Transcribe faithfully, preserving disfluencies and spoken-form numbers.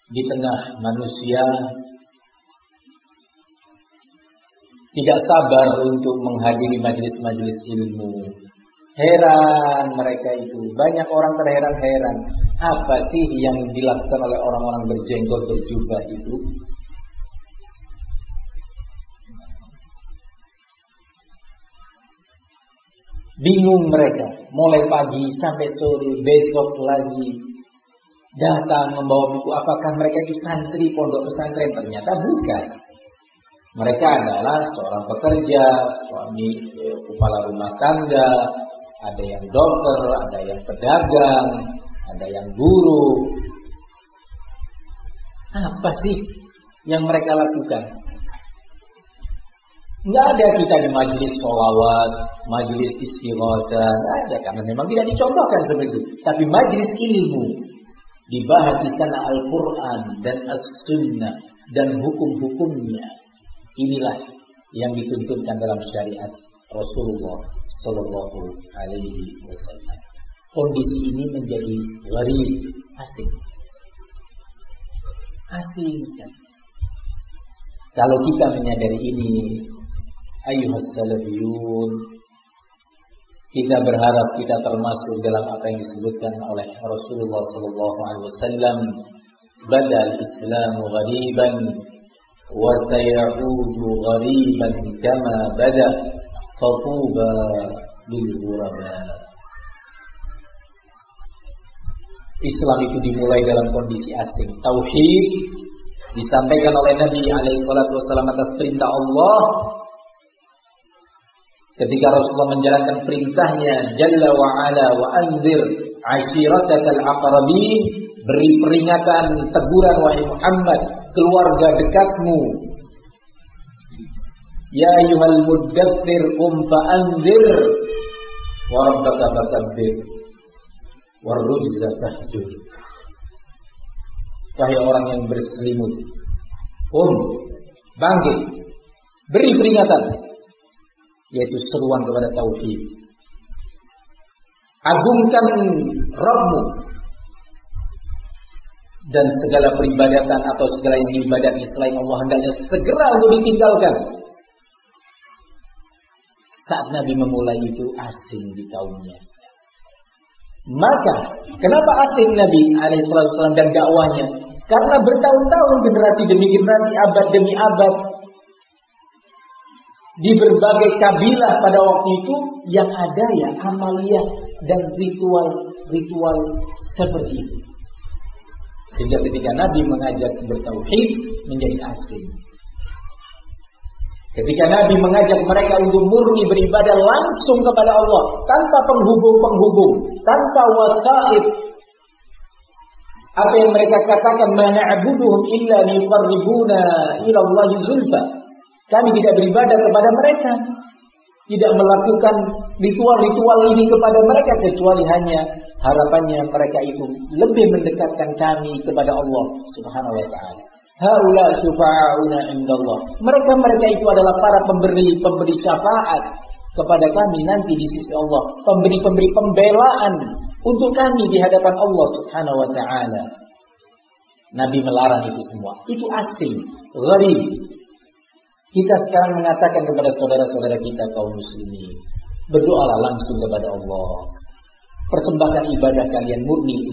di tengah manusia tidak sabar untuk menghadiri majelis-majelis ilmu. Heran mereka itu. Banyak orang terheran-heran. Apa sih yang dilakukan oleh orang-orang berjenggot berjubah itu? Bingung mereka. Mulai pagi sampai sore, besok lagi datang membawa buku. Apakah mereka itu santri pondok pesantren? Ternyata bukan. Mereka adalah seorang pekerja, suami, kepala rumah tangga, ada yang dokter, ada yang pedagang, ada yang guru. Apa sih yang mereka lakukan? Nggak ada kita di majelis sholawat, majelis istighatsah, nggak ada, karena memang tidak dicontohkan seperti itu. Tapi majelis ilmu dibahas di sana Al-Quran dan As-Sunnah dan hukum-hukumnya. Inilah yang dituntutkan dalam syariat Rasulullah Sallallahu Alaihi Wasallam. Kondisi ini menjadi gharib, asing, asing sekali. Kalau kita menyadari ini, ayuhas salafiyun, kita berharap kita termasuk dalam apa yang disebutkan oleh Rasulullah Sallallahu Alaihi Wasallam. Badal Islamu ghariban wa sayaudu ghariban kama bada, fatuba lil ghuraba. Islam itu dimulai dalam kondisi asing. Tauhid disampaikan oleh Nabi alaihi salatu wasallam atas perintah Allah. Ketika Rasulullah menjalankan perintahnya, Jalla wa ala wa anzir ashiratakal aqrabin, beri peringatan, teguran wahai Muhammad, keluarga dekatmu. Ya ayyuhal muddaththir qum fa'anzir wa rabbaka fakabbir warrujza fahjur. Wahai orang yang berselimut, qum, bangkit, beri peringatan, yaitu seruan kepada tauhid. Agungkan Rabbmu, dan segala peribadatan atau segala yang diibadati selain Allah hendaknya segera untuk ditinggalkan. Saat Nabi memulai itu asing di kaumnya. Maka kenapa asing Nabi alaihi wasallam dan dakwahnya? Karena bertahun-tahun, generasi demi generasi, abad demi abad, di berbagai kabilah pada waktu itu yang ada ya amaliyah dan ritual-ritual seperti itu. Sehingga ketika Nabi mengajak bertauhid menjadi asing. Ketika Nabi mengajak mereka untuk murni beribadah langsung kepada Allah, tanpa penghubung-penghubung, tanpa wasaid. Apa yang mereka katakan, ma na'buduhum illa liqarribuna ila Allahi zulfa. Kami tidak beribadah kepada mereka, tidak melakukan ritual-ritual ini kepada mereka, kecuali hanya harapannya mereka itu lebih mendekatkan kami kepada Allah Subhanahu wa ta'ala. Haula syufa'una indallah. Mereka-mereka itu adalah para pemberi-pemberi syafaat kepada kami nanti di sisi Allah, pemberi-pemberi pembelaan untuk kami di hadapan Allah Subhanahu wa ta'ala. Nabi melarang itu semua. Itu asing, gharib. Kita sekarang mengatakan kepada saudara-saudara kita kaum muslimin, berdoalah langsung kepada Allah. Persembahkan ibadah kalian murni